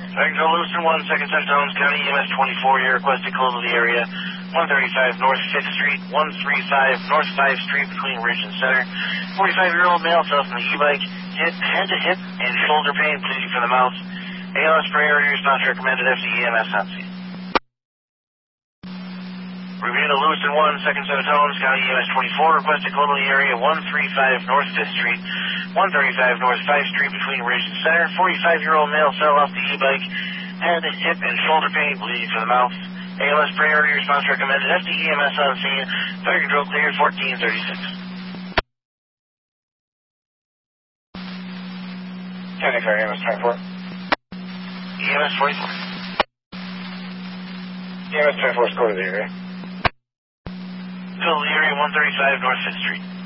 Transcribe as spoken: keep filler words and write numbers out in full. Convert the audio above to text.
Vector Lewiston one, second touch Jones County, E M S twenty-four, you requested close to the area, one thirty-five North fifth Street, one thirty-five North fifth Street between Ridge and Center. forty-five-year-old male fell from the e-bike, hit head to hip and shoulder pain, bleeding from the mouth. A L S priority response recommended, F D E M S on scene. Review to Lewiston one, second set of tones, County E M S twenty-four, requested close to the area, one thirty-five North fifth Street, one thirty-five North fifth Street between Ridge and Center. forty-five-year-old male fell off the e-bike, head, hip, and shoulder pain, bleeding from the mouth. A L S priority response recommended, F D E M S on scene, fire control cleared, fourteen thirty-six. County Fire E M S twenty-four. E M S forty-four. E M S twenty-four is close to the area. Go to the area, one thirty-five North fifth Street.